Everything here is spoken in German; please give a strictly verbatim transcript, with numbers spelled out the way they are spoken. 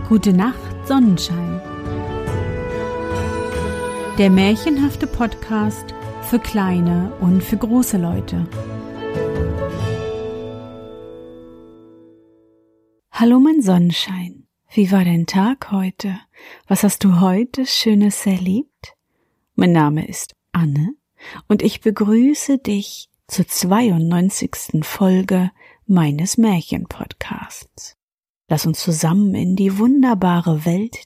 Gute Nacht, Sonnenschein. Der märchenhafte Podcast für kleine und für große Leute. Hallo mein Sonnenschein, wie war dein Tag heute? Was hast du heute Schönes erlebt? Mein Name ist Anne und ich begrüße dich zur zweiundneunzigsten Folge meines Märchenpodcasts. Lass uns zusammen in die wunderbare Welt